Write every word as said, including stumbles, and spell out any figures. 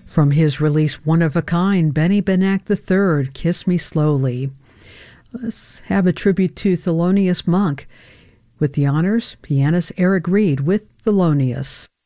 From his release One of a Kind, Benny Benack the third, Kiss Me Slowly. Let's have a tribute to Thelonious Monk. With the honors, pianist Eric Reed with Thelonious.